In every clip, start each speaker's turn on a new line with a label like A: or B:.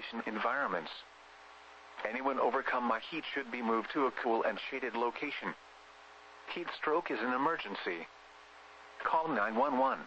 A: air-conditioned environments. Anyone overcome by heat should be moved to a cool and shaded location. Heat stroke is an emergency. Call 911.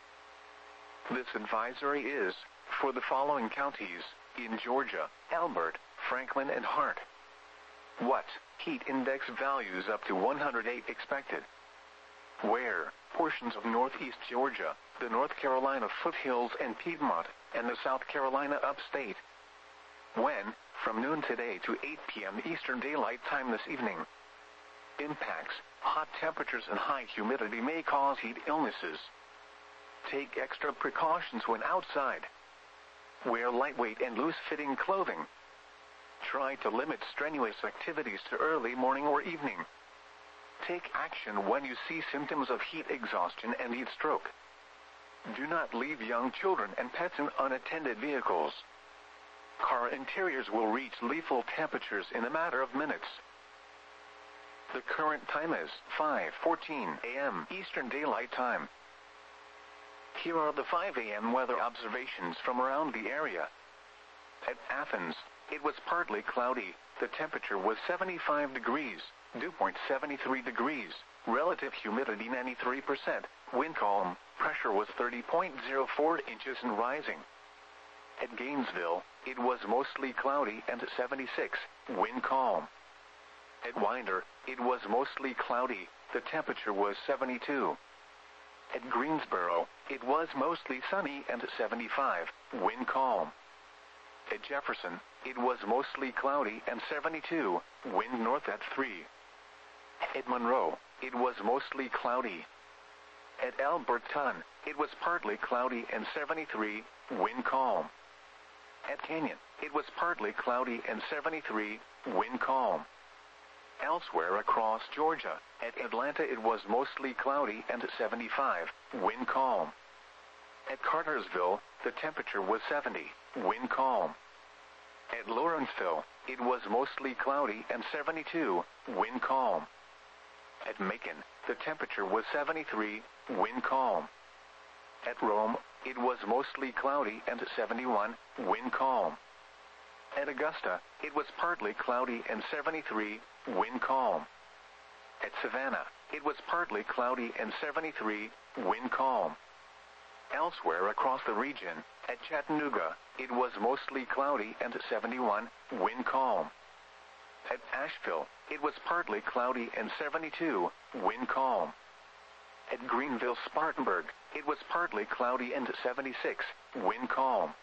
A: This advisory is for the following counties in Georgia: Elbert, Franklin, and Hart. What? Heat index values up to 108 expected. Where? Portions of northeast Georgia, the North Carolina foothills and Piedmont, and the South Carolina upstate. When? From noon today to 8 p.m. Eastern Daylight Time this evening. Impacts: hot temperatures and high humidity may cause heat illnesses. Take extra precautions when outside. Wear lightweight and loose-fitting clothing. Try to limit strenuous activities to early morning or evening. Take action when you see symptoms of heat exhaustion and heat stroke. Do not leave young children and pets in unattended vehicles. Car interiors will reach lethal temperatures in a matter of minutes. The current time is 5:14 a.m. Eastern Daylight Time. Here are the 5 a.m. weather observations from around the area. At Athens, it was partly cloudy. The temperature was 75 degrees, dew point 73 degrees, relative humidity 93%, wind calm, pressure was 30.04 inches and rising. At Gainesville, it was mostly cloudy and 76, wind calm. At Winder, it was mostly cloudy. The temperature was 72. At Greensboro, it was mostly sunny and 75, wind calm. At Jefferson, it was mostly cloudy and 72, wind north at 3. At Monroe, it was mostly cloudy. At Alberton, it was partly cloudy and 73, wind calm. At Canyon, it was partly cloudy and 73, wind calm. Elsewhere across Georgia, at Atlanta it was mostly cloudy and 75, wind calm. At Cartersville, the temperature was 70, wind calm. At Lawrenceville, it was mostly cloudy and 72, wind calm. At Macon, the temperature was 73, wind calm. At Rome, it was mostly cloudy and 71, wind calm. At Augusta, it was partly cloudy and 73, wind calm. At Savannah, it was partly cloudy and 73, wind calm. Elsewhere across the region, at Chattanooga, it was mostly cloudy and 71, wind calm. At Asheville, it was partly cloudy and 72, wind calm. At Greenville-Spartanburg, it was partly cloudy and 76, wind calm.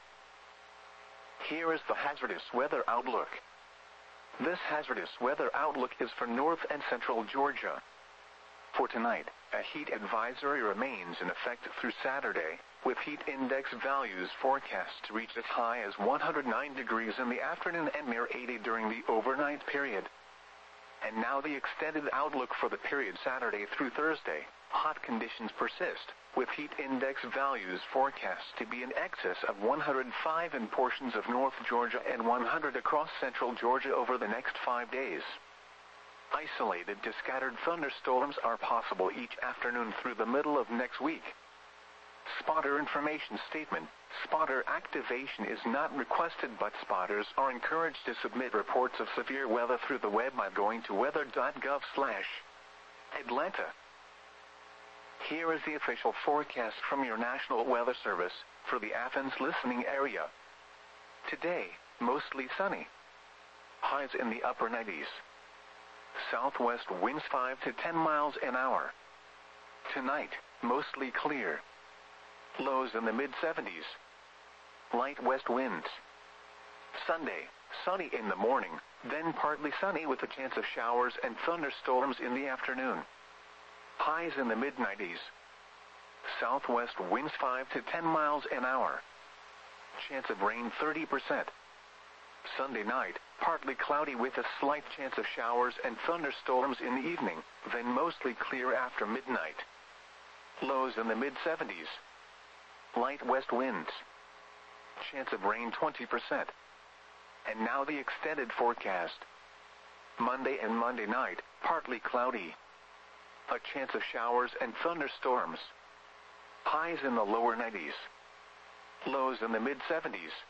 A: Here is the hazardous weather outlook. This hazardous weather outlook is for north and central Georgia. For tonight, a heat advisory remains in effect through Saturday, with heat index values forecast to reach as high as 109 degrees in the afternoon and near 80 during the overnight period. And now the extended outlook for the period Saturday through Thursday. Hot conditions persist, with heat index values forecast to be in excess of 105 in portions of North Georgia and 100 across central Georgia over the next 5 days. Isolated to scattered thunderstorms are possible each afternoon through the middle of next week. Spotter information statement: spotter activation is not requested, but spotters are encouraged to submit reports of severe weather through the web by going to weather.gov/Atlanta. Here is the official forecast from your National Weather Service for the Athens listening area. Today, mostly sunny. Highs in the upper 90s. Southwest winds 5 to 10 miles an hour. Tonight, mostly clear. Lows in the mid-70s. Light west winds. Sunday, sunny in the morning, then partly sunny with a chance of showers and thunderstorms in the afternoon. Highs in the mid-90s. Southwest winds 5 to 10 miles an hour. Chance of rain 30%. Sunday night, partly cloudy with a slight chance of showers and thunderstorms in the evening, then mostly clear after midnight. Lows in the mid-70s. Light west winds. Chance of rain 20%. And now the extended forecast. Monday and Monday night, partly cloudy. A chance of showers and thunderstorms. Highs in the lower 90s. Lows in the mid-70s.